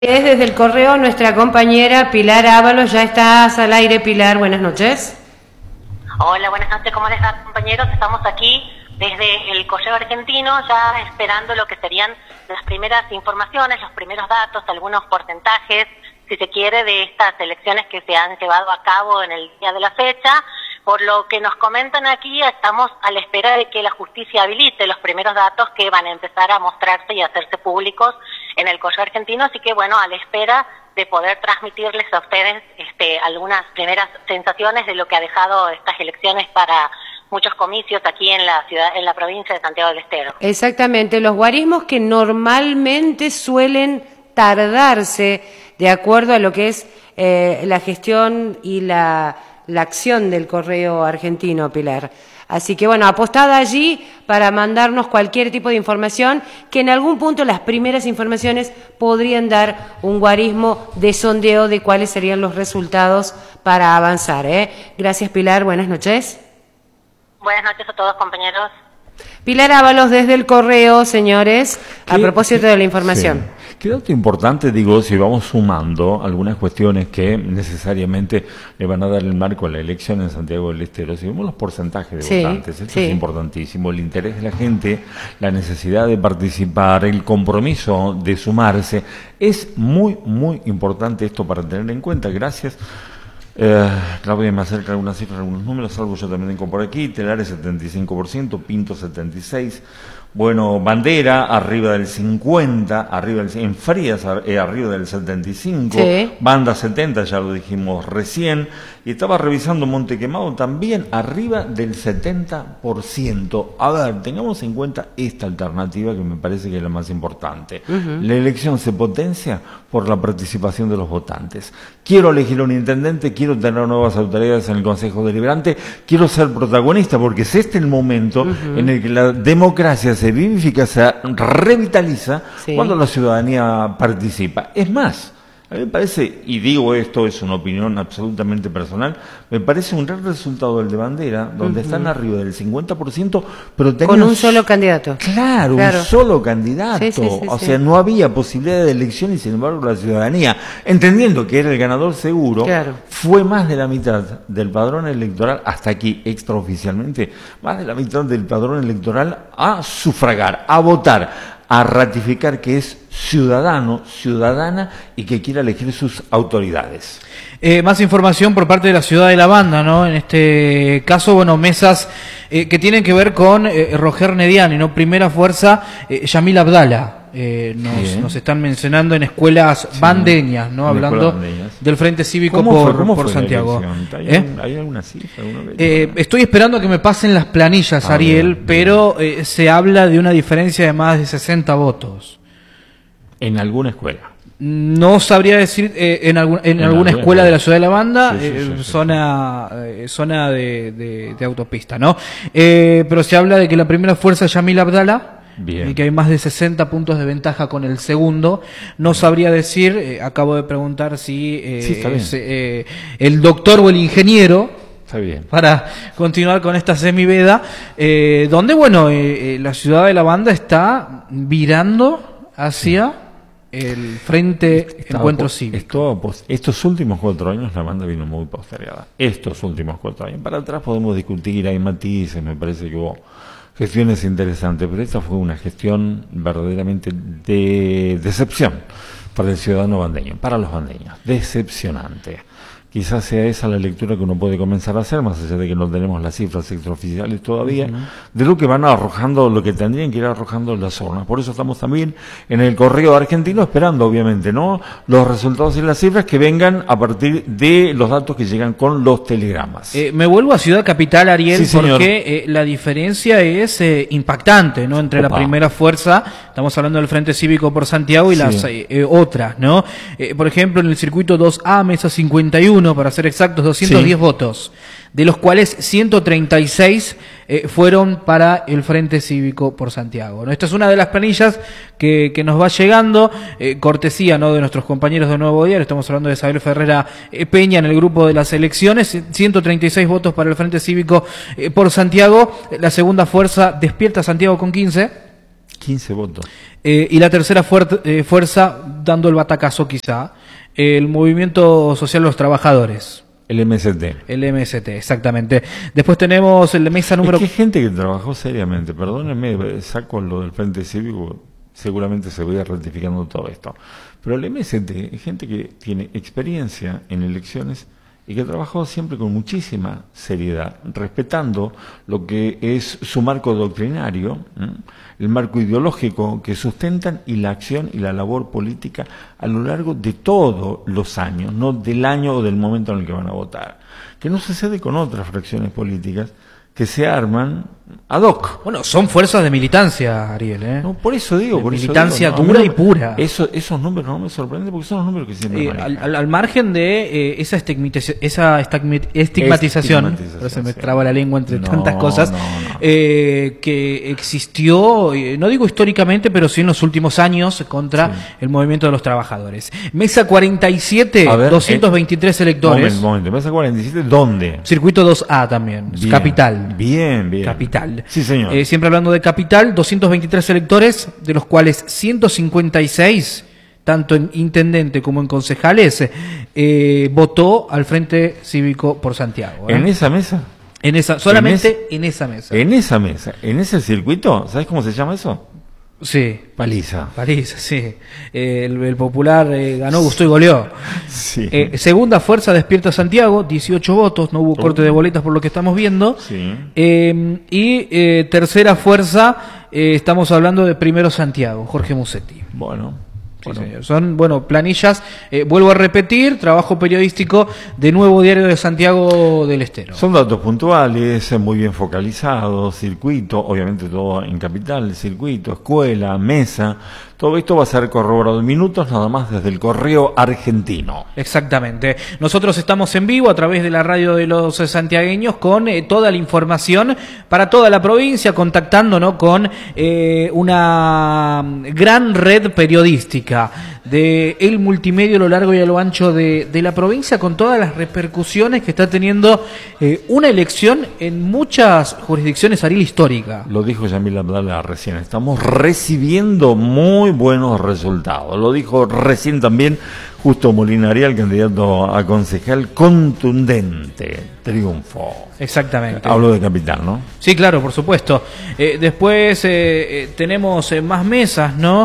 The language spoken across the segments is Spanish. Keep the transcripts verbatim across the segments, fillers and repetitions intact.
Es desde el correo nuestra compañera Pilar Ábalos. Ya estás al aire, Pilar, buenas noches. Hola, buenas noches, ¿cómo les va, compañeros? Estamos aquí desde el correo argentino, ya esperando lo que serían las primeras informaciones, los primeros datos, algunos porcentajes, si se quiere, de estas elecciones que se han llevado a cabo en el día de la fecha. Por lo que nos comentan aquí, estamos a la espera de que la justicia habilite los primeros datos que van a empezar a mostrarse y a hacerse públicos en el correo argentino, así que bueno, a la espera de poder transmitirles a ustedes este, algunas primeras sensaciones de lo que ha dejado estas elecciones para muchos comicios aquí en la ciudad, en la provincia de Santiago del Estero. Exactamente, los guarismos que normalmente suelen tardarse de acuerdo a lo que es eh, la gestión y la, la acción del correo argentino, Pilar. Así que bueno, apostada allí para mandarnos cualquier tipo de información que en algún punto las primeras informaciones podrían dar un guarismo de sondeo de cuáles serían los resultados para avanzar, ¿eh? Gracias, Pilar, buenas noches. Buenas noches a todos, compañeros. Pilar Ábalos desde el correo, señores, a propósito de la información. Sí. Qué dato importante, digo, si vamos sumando algunas cuestiones que necesariamente le van a dar el marco a la elección en Santiago del Estero. Si vemos los porcentajes de sí, votantes, esto sí. es importantísimo, el interés de la gente, la necesidad de participar, el compromiso de sumarse, es muy, muy importante esto para tener en cuenta. Gracias. Eh, Claudia me acerca algunas cifras, algunos números, algo yo también tengo por aquí. Telares setenta y cinco por ciento, Pinto setenta y seis por ciento, bueno, Bandera arriba del cincuenta, arriba del, en Frías eh, arriba del setenta y cinco, sí. Banda setenta, ya lo dijimos recién, y estaba revisando Montequemado también arriba del setenta por ciento. A ver, tengamos en cuenta esta alternativa que me parece que es la más importante. Uh-huh. La elección se potencia por la participación de los votantes. Quiero elegir un intendente, quiero tener nuevas autoridades en el Consejo Deliberante, quiero ser protagonista, porque es este el momento uh-huh. en el que la democracia se vivifica, se revitaliza sí. cuando la ciudadanía participa. Es más, a mí me parece, y digo esto, es una opinión absolutamente personal, me parece un gran resultado el de Bandera, donde uh-huh. están arriba del cincuenta por ciento, pero tenían... Con un solo candidato. Claro, claro. un solo candidato. Sí, sí, sí, o sí. sea, no había posibilidad de elección y sin embargo la ciudadanía, entendiendo que era el ganador seguro, claro. fue más de la mitad del padrón electoral, hasta aquí extraoficialmente, más de la mitad del padrón electoral a sufragar, a votar, a ratificar que es ciudadano, ciudadana y que quiera elegir sus autoridades. Eh, más información por parte de la ciudad de La Banda, ¿no? En este caso, bueno, mesas eh, que tienen que ver con eh, Roger Nediani, ¿no? Primera fuerza, eh, Yamil Abdala. Eh, nos, nos están mencionando en escuelas sí, bandeñas, ¿no? Hablando bandeñas. del Frente Cívico por, fue, por Santiago. ¿Hay, ¿Eh? ¿Hay alguna cifra? Eh, estoy esperando a que me pasen las planillas, ah, Ariel, bien, bien. pero eh, se habla de una diferencia de más de sesenta votos. ¿En alguna escuela? No sabría decir eh, en, algún, en, en alguna escuela de la ciudad de La Banda, sí, sí, eh, sí, sí, zona sí. Eh, zona de, de, de autopista, ¿no? Eh, pero se habla de que la primera fuerza es Yamil Abdala. Bien. Y que hay más de sesenta puntos de ventaja con el segundo. No sabría decir, eh, acabo de preguntar si eh, sí, es, eh, el doctor o el ingeniero, está bien, para continuar con esta semiveda, eh, donde, bueno, eh, eh, la ciudad de La Banda está virando hacia el Frente Está, Encuentro Cívico. Esto, estos últimos cuatro años la banda vino muy postergada. Estos últimos cuatro años. Para atrás podemos discutir, hay matices, me parece que hubo gestiones interesantes, pero esta fue una gestión verdaderamente de decepción para el ciudadano bandeño, para los bandeños, decepcionante. Quizás sea esa la lectura que uno puede comenzar a hacer, más allá de que no tenemos las cifras extraoficiales todavía, uh-huh. de lo que van arrojando, lo que tendrían que ir arrojando las zonas. Por eso estamos también en el correo argentino esperando, obviamente, ¿no?, los resultados y las cifras que vengan a partir de los datos que llegan con los telegramas. Eh, me vuelvo a Ciudad Capital, Ariel, sí, porque eh, la diferencia es eh, impactante, ¿no?, entre Opa. la primera fuerza, estamos hablando del Frente Cívico por Santiago, y sí. las eh, eh, otras, ¿no? Eh, por ejemplo, en el circuito dos A, mesa cincuenta y uno, para ser exactos, doscientos diez sí. votos, de los cuales ciento treinta y seis eh, fueron para el Frente Cívico por Santiago, ¿no? Esta es una de las planillas que, que nos va llegando, eh, cortesía, ¿no?, de nuestros compañeros de Nuevo Diario. Estamos hablando de Isabel Ferrera eh, Peña en el grupo de las elecciones, ciento treinta y seis votos para el Frente Cívico eh, por Santiago. La segunda fuerza, Despierta Santiago, con quince. quince votos. Eh, y la tercera fuer eh, fuerza, dando el batacazo quizá, el Movimiento Social de los Trabajadores. El M S T. El M S T, exactamente. Después tenemos el mesa número... Es que hay gente que trabajó seriamente, perdónenme, saco lo del Frente Cívico, seguramente se vaya ratificando todo esto. Pero el M S T es gente que tiene experiencia en elecciones y que ha trabajado siempre con muchísima seriedad, respetando lo que es su marco doctrinario, ¿eh? el marco ideológico que sustentan y la acción y la labor política a lo largo de todos los años, no del año o del momento en el que van a votar. Que no sucede con otras fracciones políticas que se arman ad hoc. Bueno, son fuerzas de militancia, Ariel, ¿eh? No, por eso digo, de por militancia eso digo, dura no, y pura. Eso, esos números no me sorprenden porque son los números que siempre eh, al, al, al margen de eh, esa, estigmatización, esa estigmatización, estigmatización se me traba sí. la lengua entre no, tantas cosas, no, no. Eh, que existió, eh, no digo históricamente, pero sí en los últimos años contra sí. el movimiento de los trabajadores. Mesa cuarenta y siete, ver, doscientos veintitrés eh, electores. Momento, momento. Mesa cuarenta y siete, ¿dónde? Circuito dos A también, bien, Capital. Bien, bien. Capital. Sí, señor. Eh, siempre hablando de Capital, doscientos veintitrés electores, de los cuales ciento cincuenta y seis, tanto en intendente como en concejales, eh, votó al Frente Cívico por Santiago. ¿eh? ¿En esa mesa? En esa, solamente en, ese, en esa mesa. En esa mesa, en ese circuito, ¿sabes cómo se llama eso? Sí. Paliza. Paliza, sí. Eh, el, el popular eh, ganó, gustó y goleó. Sí. Eh, segunda fuerza, Despierta Santiago, dieciocho votos, no hubo oh. corte de boletas por lo que estamos viendo. Sí. Eh, y eh, tercera fuerza, eh, estamos hablando de Primero Santiago, Jorge Musetti. Bueno. Sí, bueno. Señor. Son, bueno, planillas, eh, vuelvo a repetir, trabajo periodístico de Nuevo Diario de Santiago del Estero. Son datos puntuales, muy bien focalizados, circuito, obviamente todo en Capital, circuito, escuela, mesa, todo esto va a ser corroborado en minutos, nada más desde el Correo Argentino. Exactamente. Nosotros estamos en vivo a través de la radio de los santiagueños con eh, toda la información para toda la provincia, contactándonos con eh, una gran red periodística de el multimedio a lo largo y a lo ancho de, de la provincia, con todas las repercusiones que está teniendo eh, una elección en muchas jurisdicciones, Ariel, histórica. Lo dijo Yamil Abdala recién, estamos recibiendo muy buenos resultados. Lo dijo recién también Justo Molinari, el candidato a concejal, contundente triunfo. Exactamente. Hablo de Capital, ¿no? Sí, claro, por supuesto. Eh, después eh, eh, tenemos eh, más mesas, ¿no?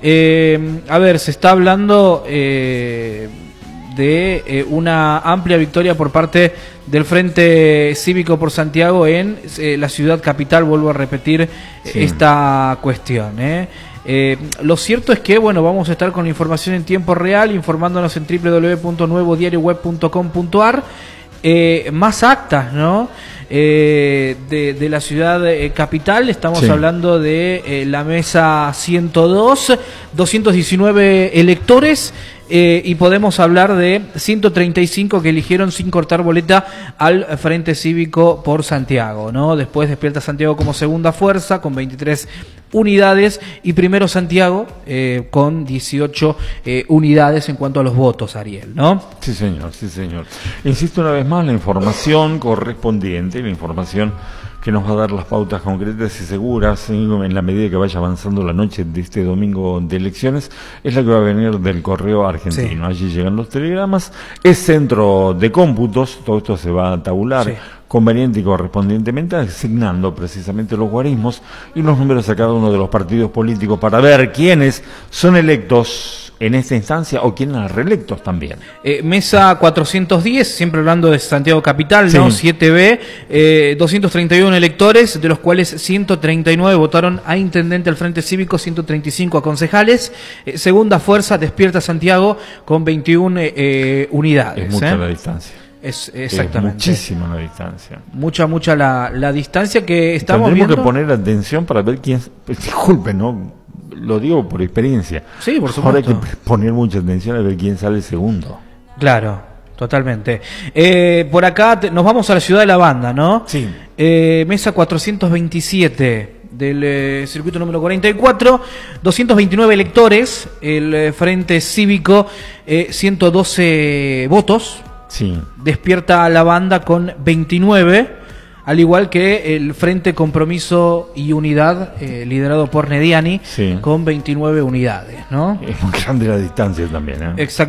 Eh, a ver, se está hablando eh, de eh, una amplia victoria por parte del Frente Cívico por Santiago en eh, la ciudad capital. Vuelvo a repetir sí. esta cuestión, ¿eh? Eh, lo cierto es que, bueno, vamos a estar con la información en tiempo real, informándonos en doble u doble u doble u punto nuevo diario web punto com punto a r. Eh, más actas, ¿no? Eh, de, de la ciudad eh, capital. Estamos sí. hablando de eh, la mesa ciento dos, doscientos diecinueve electores. Eh, y podemos hablar de ciento treinta y cinco que eligieron sin cortar boleta al Frente Cívico por Santiago, ¿no? Después Despierta Santiago como segunda fuerza con veintitrés unidades y Primero Santiago eh, con dieciocho eh, unidades en cuanto a los votos, Ariel, ¿no? Sí, señor, sí, señor. Insisto una vez más, la información correspondiente, la información que nos va a dar las pautas concretas y seguras en la medida que vaya avanzando la noche de este domingo de elecciones, es la que va a venir del Correo Argentino. Sí. Allí llegan los telegramas, es centro de cómputos, todo esto se va a tabular sí. conveniente y correspondientemente, asignando precisamente los guarismos y los números a cada uno de los partidos políticos para ver quiénes son electos en esta instancia o quiénes reelectos también. Eh, mesa cuatrocientos diez, siempre hablando de Santiago Capital, sí. ¿no? siete B, eh, doscientos treinta y uno electores, de los cuales ciento treinta y nueve votaron a intendente al Frente Cívico, ciento treinta y cinco a concejales. Eh, segunda fuerza, Despierta Santiago, con veintiuna eh, unidades. Es mucha ¿eh? la distancia. Es exactamente. Es muchísima la distancia. Mucha, mucha la, la distancia que estamos Tendremos viendo. que poner atención para ver quién... Disculpe, ¿no? Lo digo por experiencia. Sí, por supuesto. Ahora hay que poner mucha atención a ver quién sale segundo. Claro, totalmente. Eh, por acá te, nos vamos a la ciudad de La Banda, ¿no? Sí. Eh, mesa cuatrocientos veintisiete del eh, circuito número cuarenta y cuatro, doscientos veintinueve electores, el eh, Frente Cívico, eh, ciento doce votos. Sí. Despierta La Banda con veintinueve. al igual que el Frente Compromiso y Unidad, eh, liderado por Nediani, sí, con veintinueve unidades, ¿no? Es muy grande la distancia también, ¿eh? Exactamente.